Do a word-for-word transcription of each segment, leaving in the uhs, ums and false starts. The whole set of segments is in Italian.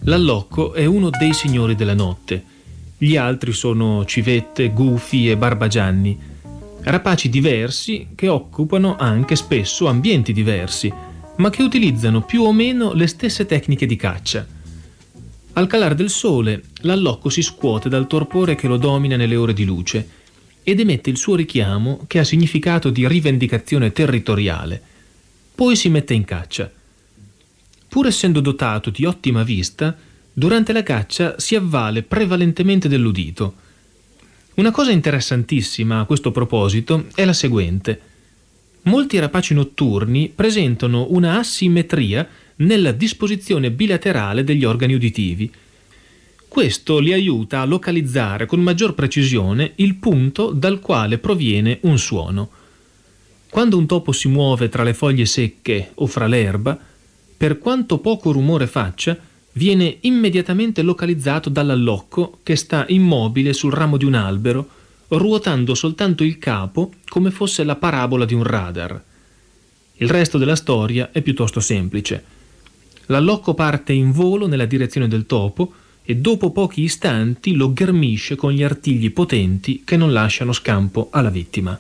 L'allocco è uno dei signori della notte. Gli altri sono civette, gufi e barbagianni, rapaci diversi che occupano anche spesso ambienti diversi, ma che utilizzano più o meno le stesse tecniche di caccia. Al calar del sole, l'allocco si scuote dal torpore che lo domina nelle ore di luce ed emette il suo richiamo che ha significato di rivendicazione territoriale. Poi si mette in caccia. Pur essendo dotato di ottima vista, durante la caccia si avvale prevalentemente dell'udito. Una cosa interessantissima a questo proposito è la seguente. Molti rapaci notturni presentano una asimmetria nella disposizione bilaterale degli organi uditivi. Questo li aiuta a localizzare con maggior precisione il punto dal quale proviene un suono. Quando un topo si muove tra le foglie secche o fra l'erba, per quanto poco rumore faccia, viene immediatamente localizzato dall'allocco che sta immobile sul ramo di un albero, ruotando soltanto il capo come fosse la parabola di un radar. Il resto della storia è piuttosto semplice. L'allocco parte in volo nella direzione del topo e dopo pochi istanti lo ghermisce con gli artigli potenti che non lasciano scampo alla vittima.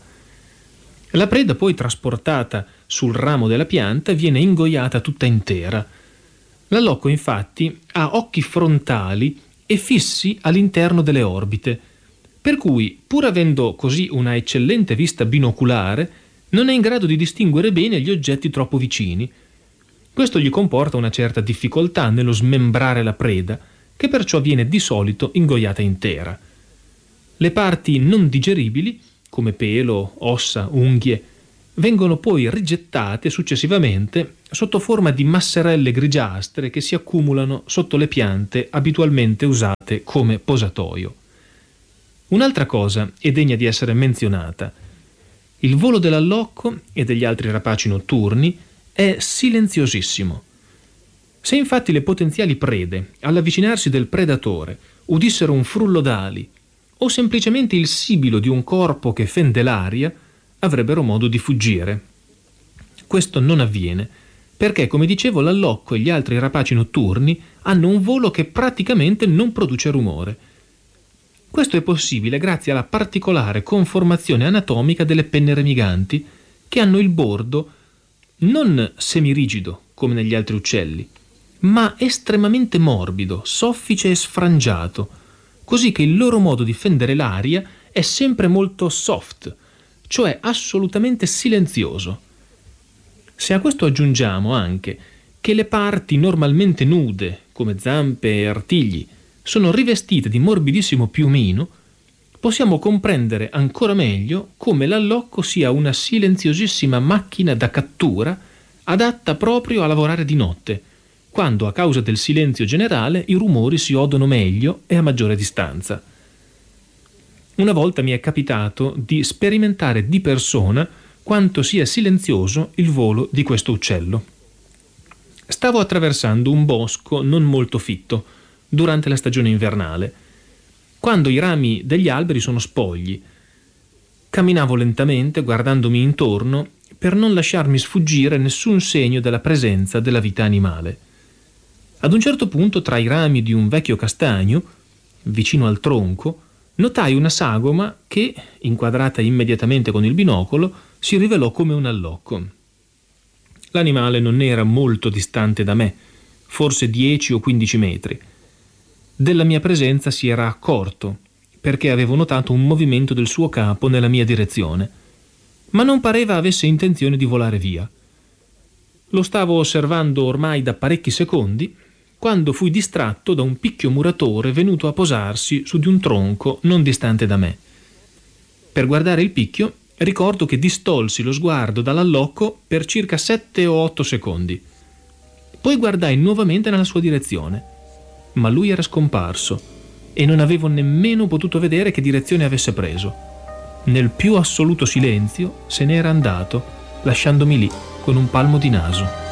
La preda, poi trasportata sul ramo della pianta, viene ingoiata tutta intera. L'allocco infatti ha occhi frontali e fissi all'interno delle orbite, per cui, pur avendo così una eccellente vista binoculare, non è in grado di distinguere bene gli oggetti troppo vicini. Questo gli comporta una certa difficoltà nello smembrare la preda, che perciò viene di solito ingoiata intera. Le parti non digeribili, come pelo, ossa, unghie, vengono poi rigettate successivamente sotto forma di masserelle grigiastre che si accumulano sotto le piante abitualmente usate come posatoio. Un'altra cosa è degna di essere menzionata. Il volo dell'allocco e degli altri rapaci notturni è silenziosissimo. Se infatti le potenziali prede, all'avvicinarsi del predatore, udissero un frullo d'ali o semplicemente il sibilo di un corpo che fende l'aria, avrebbero modo di fuggire. Questo non avviene perché, come dicevo, l'allocco e gli altri rapaci notturni hanno un volo che praticamente non produce rumore. Questo è possibile grazie alla particolare conformazione anatomica delle penne remiganti, che hanno il bordo non semirigido come negli altri uccelli, ma estremamente morbido, soffice e sfrangiato, così che il loro modo di fendere l'aria è sempre molto soft, cioè assolutamente silenzioso. Se a questo aggiungiamo anche che le parti normalmente nude, come zampe e artigli, sono rivestite di morbidissimo piumino, possiamo comprendere ancora meglio come l'allocco sia una silenziosissima macchina da cattura adatta proprio a lavorare di notte, quando a causa del silenzio generale i rumori si odono meglio e a maggiore distanza. Una volta mi è capitato di sperimentare di persona quanto sia silenzioso il volo di questo uccello. Stavo attraversando un bosco non molto fitto durante la stagione invernale, quando i rami degli alberi sono spogli. Camminavo lentamente, guardandomi intorno, per non lasciarmi sfuggire nessun segno della presenza della vita animale. Ad un certo punto, tra i rami di un vecchio castagno, vicino al tronco, notai una sagoma che, inquadrata immediatamente con il binocolo, si rivelò come un allocco. L'animale non era molto distante da me, forse dieci o quindici metri. Della mia presenza si era accorto, perché avevo notato un movimento del suo capo nella mia direzione, ma non pareva avesse intenzione di volare via. Lo stavo osservando ormai da parecchi secondi, quando fui distratto da un picchio muratore venuto a posarsi su di un tronco non distante da me. Per guardare il picchio, ricordo che distolsi lo sguardo dall'allocco per circa sette o otto secondi. Poi guardai nuovamente nella sua direzione, ma lui era scomparso e non avevo nemmeno potuto vedere che direzione avesse preso. Nel più assoluto silenzio se n'era andato, lasciandomi lì con un palmo di naso.